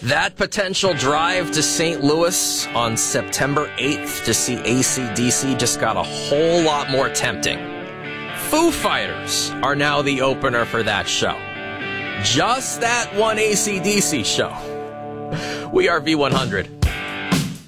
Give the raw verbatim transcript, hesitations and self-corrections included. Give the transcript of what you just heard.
That potential drive to Saint Louis on September eighth to see A C D C just got a whole lot more tempting. Foo Fighters are now the opener for that show. Just that one A C D C show. We are V one hundred.